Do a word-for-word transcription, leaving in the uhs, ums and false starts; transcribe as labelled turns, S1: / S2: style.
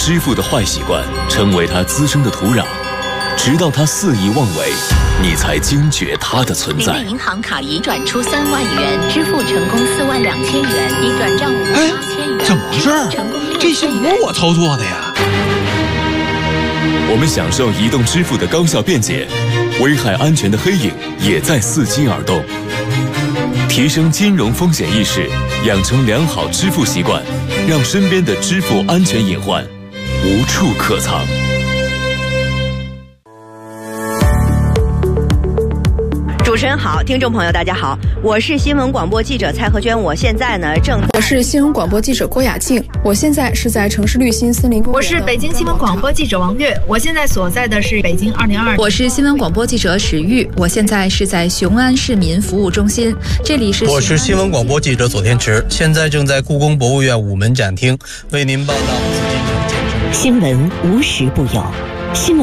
S1: 支付的坏习惯成为他滋生的土壤，直到他肆意妄为，你才惊觉他的存在。
S2: 您的银行卡已转出三万元，支付成功四万两千元，已转账五万八千元。
S3: 怎么回事？这些不是我操作的呀！
S1: 我们享受移动支付的高效便捷，危害安全的黑影也在伺机而动。提升金融风险意识，养成良好支付习惯，让身边的支付安全隐患无处可藏。
S4: 主持人好，听众朋友大家好，我是新闻广播记者蔡和娟，我现在呢正在
S5: 我是新闻广播记者郭雅静，我现在是在城市绿心森林公园。
S6: 我是北京新闻广播记者王悦，我现在所在的是北京二零二。
S7: 我是新闻广播记者史玉，我现在是在雄安市民服务中心，这里是。
S8: 我是新闻广播记者左天池，现在正在故宫博物院午门展厅为您报道紫禁城建成。
S2: 新闻无时不有，新闻。